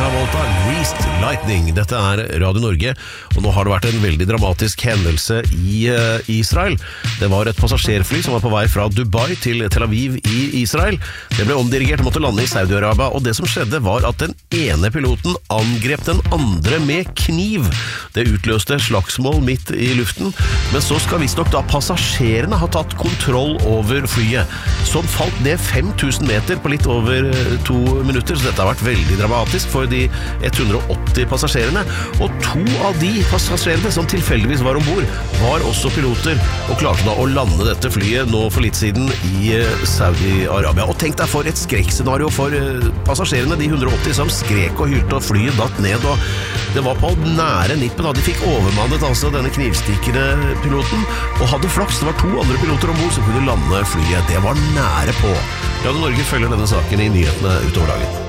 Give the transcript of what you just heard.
Travolta, Greased Lightning. Dette Radio Norge, og nå har det vært en veldig dramatisk hendelse i Israel. Det var et passasjerfly som var på vei fra Dubai til Tel Aviv i Israel. Det ble omdirigert og måtte lande i Saudi-Arabia, og det som skjedde var at den ene piloten angrep den andre med kniv. Det utløste slagsmål midt i luften, men så skal visstnok da passasjerene ha tatt kontroll over flyet, som falt ned 5000 meter på litt over 2 minutter, så dette har vært veldig dramatisk for de 180 passasjerene, og 2 av de passasjerene som tilfeldigvis var ombord, var også piloter, og klarte da å lande dette flyet nå for litt siden i Saudi-Arabia. Og tenk deg for et skrekkscenario for passasjerene, de 180 som skrek og hylte, og flyet datt ned, og det var på nære nippen da de fikk overmannet altså denne knivstikkende piloten, og hadde flaks, det var 2 andre piloter ombord som kunne lande flyet. Det var nære på. Radio Norge følger denne saken i nyhetene utover dagen.